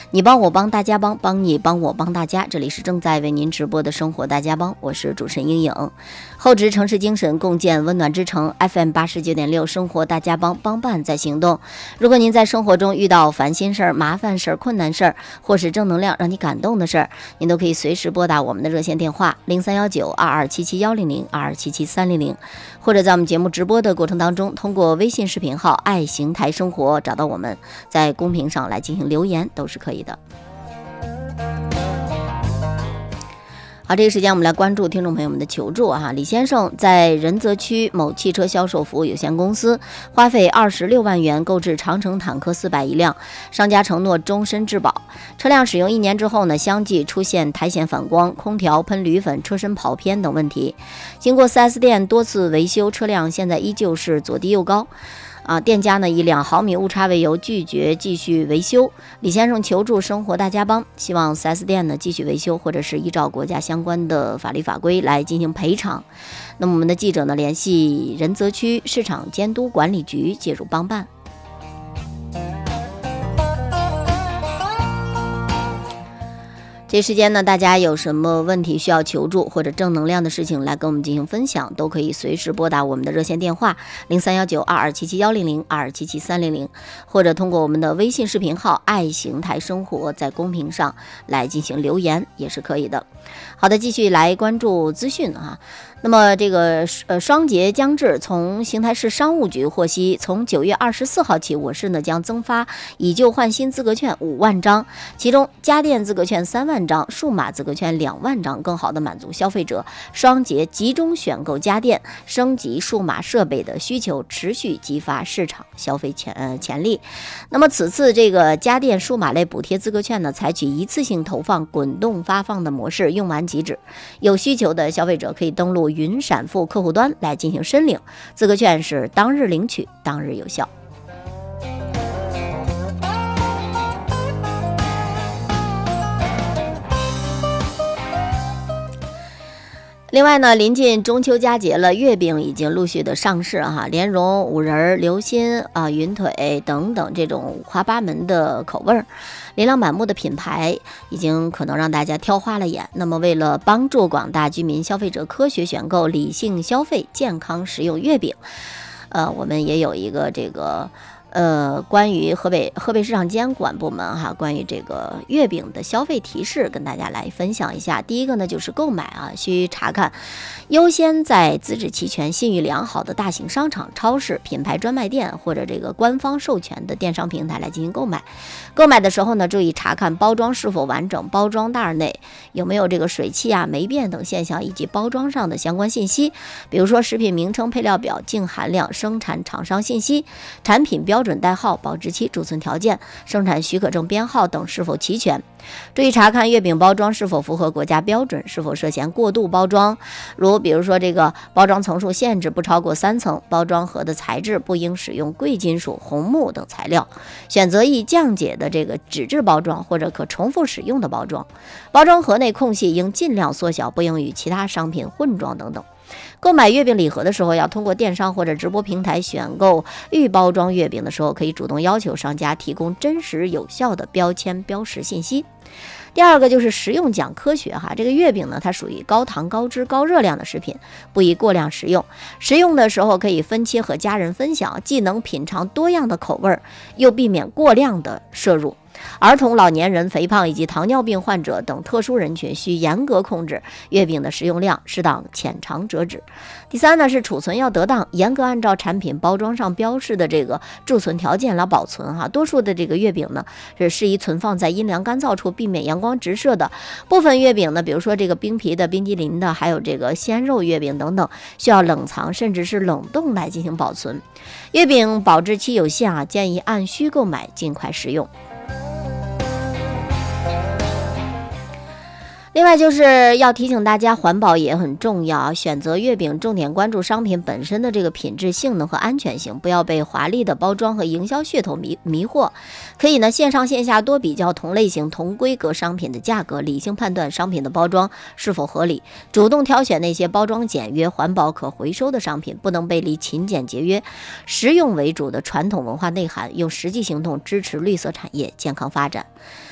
你帮我帮大家帮，帮你帮我帮大家。这里是正在为您直播的生活大家帮，我是主持人英颖。厚植城市精神，共建温暖之城。FM 89.6，生活大家帮，帮办在行动。如果您在生活中遇到烦心事儿、麻烦事儿、困难事儿，或是正能量让你感动的事儿，您都可以随时拨打我们的热线电话031922771002277300，或者在我们节目直播的过程当中，通过微信视频号爱邢台生活找到我们，在公屏上来进行留言都是可以的。好，这个时间我们来关注听众朋友们的求助哈。李先生在仁泽区某汽车销售服务有限公司花费26万元购置长城坦克400一辆，商家承诺终身质保。车辆使用1年之后呢，相继出现苔藓反光、空调喷铝粉、车身跑偏等问题。经过 4S 店多次维修，车辆现在依旧是左低右高。店家呢以2毫米误差为由拒绝继续维修。李先生求助生活大家帮，希望 4S 店呢继续维修，或者是依照国家相关的法律法规来进行赔偿。那么我们的记者呢联系仁泽区市场监督管理局介入帮办。这时间呢，大家有什么问题需要求助或者正能量的事情来跟我们进行分享，都可以随时拨打我们的热线电话031922771002277300，或者通过我们的微信视频号爱邢台生活在公屏上来进行留言也是可以的。好的，继续来关注资讯哈。那么这个双节将至，从邢台市商务局获悉，从9月24号起，我市呢将增发以旧换新资格券5万张，其中家电资格券3万张，数码资格券2万张，更好的满足消费者双节集中选购家电、升级数码设备的需求，持续激发市场消费潜力。那么此次这个家电数码类补贴资格券呢，采取一次性投放、滚动发放的模式，用完即止。有需求的消费者可以登录云闪付客户端来进行申领，资格券是当日领取，当日有效。另外呢，临近中秋佳节了，月饼已经陆续的上市哈，莲蓉、五仁、流心云腿等等这种五花八门的口味儿，琳琅满目的品牌已经可能让大家挑花了眼。那么为了帮助广大居民消费者科学选购、理性消费、健康食用月饼，我们也有一个这个关于河北市场监管部门哈，关于这个月饼的消费提示跟大家来分享一下。第一个呢就是购买需查看优先在资质齐全、信誉良好的大型商场、超市、品牌专卖店或者这个官方授权的电商平台来进行购买。购买的时候呢，注意查看包装是否完整，包装袋内有没有这个水汽霉变等现象，以及包装上的相关信息，比如说食品名称、配料表、净含量、生产厂商信息、产品标准代号、保质期、贮存条件、生产许可证编号等是否齐全。注意查看月饼包装是否符合国家标准，是否涉嫌过度包装，比如说这个包装层数限制不超过3层，包装盒的材质不应使用贵金属、红木等材料，选择易降解的这个纸质包装或者可重复使用的包装，包装盒内空隙应尽量缩小，不应与其他商品混装等等。购买月饼礼盒的时候，要通过电商或者直播平台选购预包装月饼的时候，可以主动要求商家提供真实有效的标签标识信息。第二个就是食用讲科学哈，这个月饼呢，它属于高糖、高脂、高热量的食品，不宜过量食用。食用的时候可以分切和家人分享，既能品尝多样的口味，又避免过量的摄入。儿童、老年人、肥胖以及糖尿病患者等特殊人群需严格控制月饼的食用量，适当浅尝辄止。第三呢是储存要得当，严格按照产品包装上标示的这个贮存条件来保存哈。多数的这个月饼呢是适宜存放在阴凉干燥处，避免阳光直射的。部分月饼呢，比如说这个冰皮的、冰激凌的，还有这个鲜肉月饼等等，需要冷藏甚至是冷冻来进行保存。月饼保质期有限建议按需购买，尽快食用。另外就是要提醒大家，环保也很重要，选择月饼重点关注商品本身的这个品质、性能和安全性，不要被华丽的包装和营销噱头迷惑。可以呢线上线下多比较同类型、同规格商品的价格，理性判断商品的包装是否合理，主动挑选那些包装简约、环保、可回收的商品，不能背离勤俭节约、实用为主的传统文化内涵，用实际行动支持绿色产业健康发展。